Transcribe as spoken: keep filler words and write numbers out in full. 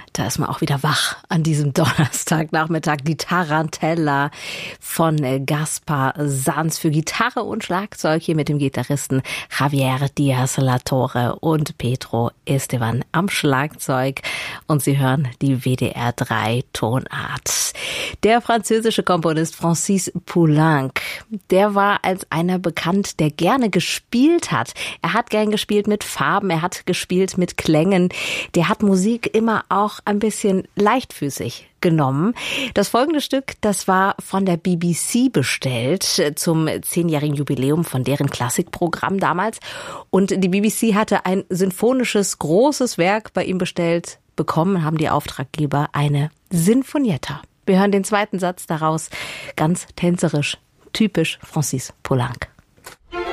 Da ist man auch wieder wach an diesem Donnerstagnachmittag. Die Tarantella von Gaspar Sanz für Gitarre und Schlagzeug hier mit dem Gitarristen Javier Diaz-Latorre und Pedro Esteban am Schlagzeug. Und Sie hören die W D R drei Tonart. Der französische Komponist Francis Poulenc, der war als einer bekannt, der gerne gespielt hat. Er hat gern gespielt mit Farben, er hat gespielt mit Klängen. Der hat Musik immer auch ein bisschen leichtfüßig genommen. Das folgende Stück, das war von der B B C bestellt zum zehnjährigen Jubiläum von deren Klassikprogramm damals. Und die B B C hatte ein sinfonisches, großes Werk bei ihm bestellt bekommen, haben die Auftraggeber eine Sinfonietta. Wir hören den zweiten Satz daraus, ganz tänzerisch, typisch Francis Poulenc.